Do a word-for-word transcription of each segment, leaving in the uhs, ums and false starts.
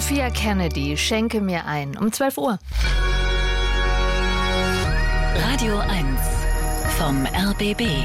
Sophia Kennedy, Schenke mir ein, um zwölf Uhr. Radio eins vom R B B.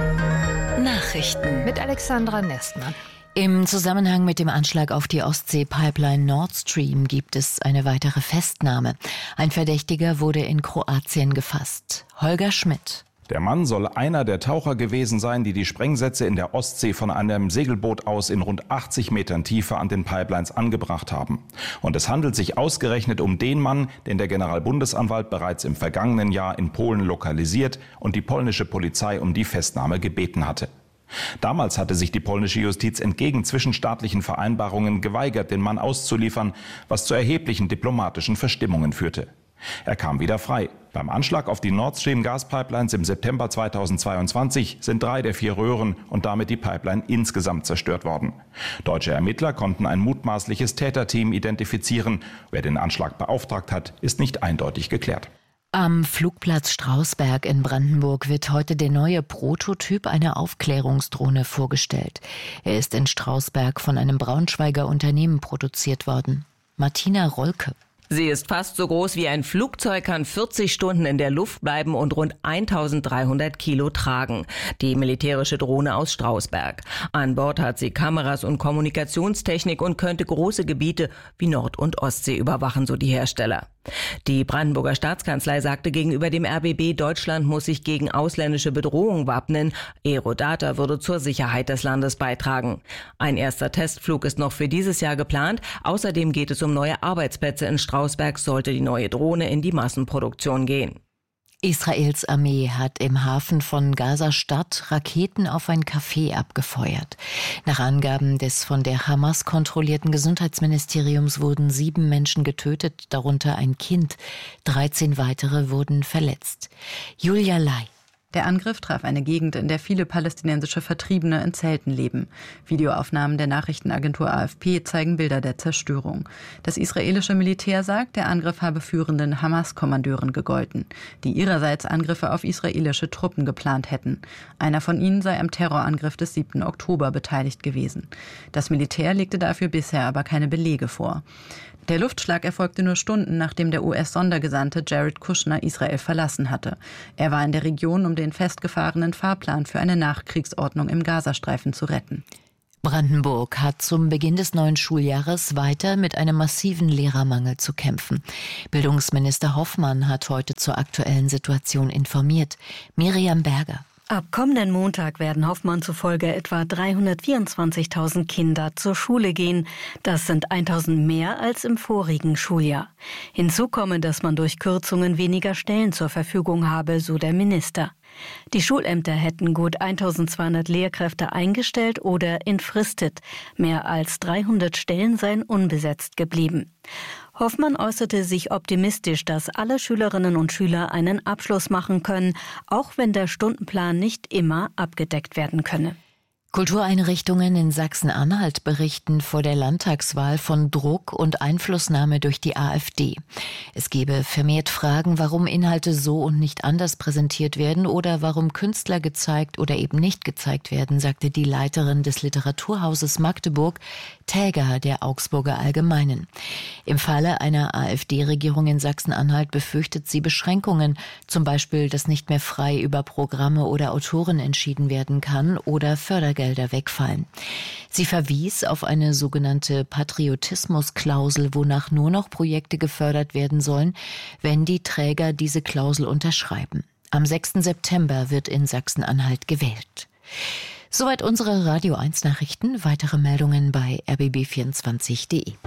Nachrichten Mit Alexandra Nestmann. Im Zusammenhang mit dem Anschlag auf die Ostsee-Pipeline Nord Stream gibt es eine weitere Festnahme. Ein Verdächtiger wurde in Kroatien gefasst. Holger Schmidt. Der Mann soll einer der Taucher gewesen sein, die die Sprengsätze in der Ostsee von einem Segelboot aus in rund achtzig Metern Tiefe an den Pipelines angebracht haben. Und es handelt sich ausgerechnet um den Mann, den der Generalbundesanwalt bereits im vergangenen Jahr in Polen lokalisiert und die polnische Polizei um die Festnahme gebeten hatte. Damals hatte sich die polnische Justiz entgegen zwischenstaatlichen Vereinbarungen geweigert, den Mann auszuliefern, was zu erheblichen diplomatischen Verstimmungen führte. Er kam wieder frei. Beim Anschlag auf die Nord Stream Gaspipelines im September zweitausendzweiundzwanzig sind drei der vier Röhren und damit die Pipeline insgesamt zerstört worden. Deutsche Ermittler konnten ein mutmaßliches Täterteam identifizieren. Wer den Anschlag beauftragt hat, ist nicht eindeutig geklärt. Am Flugplatz Strausberg in Brandenburg wird heute der neue Prototyp einer Aufklärungsdrohne vorgestellt. Er ist in Strausberg von einem Braunschweiger Unternehmen produziert worden. Martina Rolke. Sie ist fast so groß wie ein Flugzeug, kann vierzig Stunden in der Luft bleiben und rund eintausenddreihundert Kilo tragen. Die militärische Drohne aus Strausberg. An Bord hat sie Kameras und Kommunikationstechnik und könnte große Gebiete wie Nord- und Ostsee überwachen, so die Hersteller. Die Brandenburger Staatskanzlei sagte gegenüber dem R B B, Deutschland muss sich gegen ausländische Bedrohung wappnen. Aerodata würde zur Sicherheit des Landes beitragen. Ein erster Testflug ist noch für dieses Jahr geplant. Außerdem geht es um neue Arbeitsplätze in Strausberg, sollte die neue Drohne in die Massenproduktion gehen. Israels Armee hat im Hafen von Gaza-Stadt Raketen auf ein Café abgefeuert. Nach Angaben des von der Hamas kontrollierten Gesundheitsministeriums wurden sieben Menschen getötet, darunter ein Kind. dreizehn weitere wurden verletzt. Julia Lai. Der Angriff traf eine Gegend, in der viele palästinensische Vertriebene in Zelten leben. Videoaufnahmen der Nachrichtenagentur A F P zeigen Bilder der Zerstörung. Das israelische Militär sagt, der Angriff habe führenden Hamas-Kommandeuren gegolten, die ihrerseits Angriffe auf israelische Truppen geplant hätten. Einer von ihnen sei am Terrorangriff des siebten Oktober beteiligt gewesen. Das Militär legte dafür bisher aber keine Belege vor. Der Luftschlag erfolgte nur Stunden, nachdem der U S-Sondergesandte Jared Kushner Israel verlassen hatte. Er war in der Region, um den festgefahrenen Fahrplan für eine Nachkriegsordnung im Gazastreifen zu retten. Brandenburg hat zum Beginn des neuen Schuljahres weiter mit einem massiven Lehrermangel zu kämpfen. Bildungsminister Hoffmann hat heute zur aktuellen Situation informiert. Miriam Berger. Ab kommenden Montag werden Hoffmann zufolge etwa dreihundertvierundzwanzigtausend Kinder zur Schule gehen. Das sind eintausend mehr als im vorigen Schuljahr. Hinzu komme, dass man durch Kürzungen weniger Stellen zur Verfügung habe, so der Minister. Die Schulämter hätten gut eintausendzweihundert Lehrkräfte eingestellt oder entfristet. Mehr als dreihundert Stellen seien unbesetzt geblieben. Hoffmann äußerte sich optimistisch, dass alle Schülerinnen und Schüler einen Abschluss machen können, auch wenn der Stundenplan nicht immer abgedeckt werden könne. Kultureinrichtungen in Sachsen-Anhalt berichten vor der Landtagswahl von Druck und Einflussnahme durch die AfD. Es gebe vermehrt Fragen, warum Inhalte so und nicht anders präsentiert werden oder warum Künstler gezeigt oder eben nicht gezeigt werden, sagte die Leiterin des Literaturhauses Magdeburg, Täger der Augsburger Allgemeinen. Im Falle einer AfD-Regierung in Sachsen-Anhalt befürchtet sie Beschränkungen, zum Beispiel, dass nicht mehr frei über Programme oder Autoren entschieden werden kann oder Fördergelder wegfallen. Sie verwies auf eine sogenannte Patriotismusklausel, wonach nur noch Projekte gefördert werden sollen, wenn die Träger diese Klausel unterschreiben. Am sechsten September wird in Sachsen-Anhalt gewählt. Soweit unsere Radio eins Nachrichten. Weitere Meldungen bei r b b vierundzwanzig punkt d e.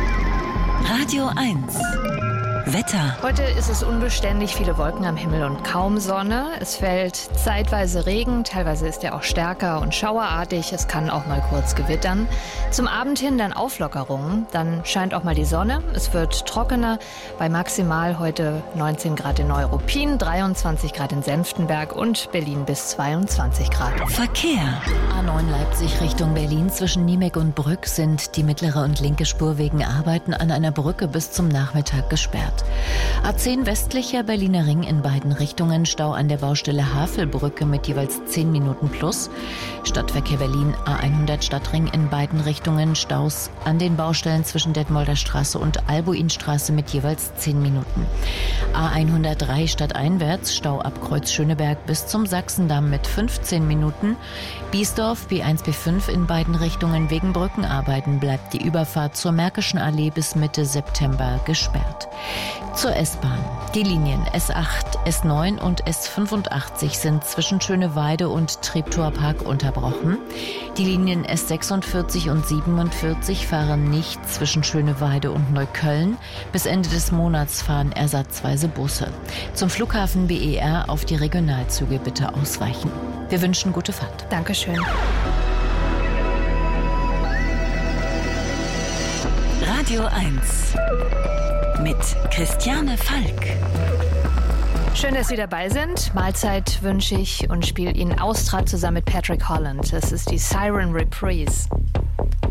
Radio eins Wetter. Heute ist es unbeständig, viele Wolken am Himmel und kaum Sonne. Es fällt zeitweise Regen, teilweise ist er auch stärker und schauerartig. Es kann auch mal kurz gewittern. Zum Abend hin dann Auflockerungen, dann scheint auch mal die Sonne. Es wird trockener, bei maximal heute neunzehn Grad in Neuruppin, dreiundzwanzig Grad in Senftenberg und Berlin bis zweiundzwanzig Grad. Verkehr. A neun Leipzig Richtung Berlin zwischen Niemek und Brück sind die mittlere und linke Spur wegen Arbeiten an einer Brücke bis zum Nachmittag gesperrt. Grad. A zehn westlicher Berliner Ring in beiden Richtungen, Stau an der Baustelle Havelbrücke mit jeweils zehn Minuten plus. Stadtverkehr Berlin A hundert Stadtring in beiden Richtungen, Staus an den Baustellen zwischen Detmolder Straße und Albuinstraße mit jeweils zehn Minuten. A hundertdrei stadteinwärts, Stau ab Kreuz Schöneberg bis zum Sachsendamm mit fünfzehn Minuten. Biesdorf B eins B fünf in beiden Richtungen wegen Brückenarbeiten bleibt die Überfahrt zur Märkischen Allee bis Mitte September gesperrt. Zur S-Bahn. Die Linien S acht, S neun und S fünfundachtzig sind zwischen Schöneweide und Treptower Park unterbrochen. Die Linien S sechsundvierzig und siebenundvierzig fahren nicht zwischen Schöneweide und Neukölln. Bis Ende des Monats fahren ersatzweise Busse. Zum Flughafen B E R auf die Regionalzüge bitte ausweichen. Wir wünschen gute Fahrt. Dankeschön. Radio eins mit Christiane Falk. Schön, dass Sie dabei sind. Mahlzeit wünsche ich und spiele Ihnen Austrat zusammen mit Patrick Holland. Das ist die Siren Reprise.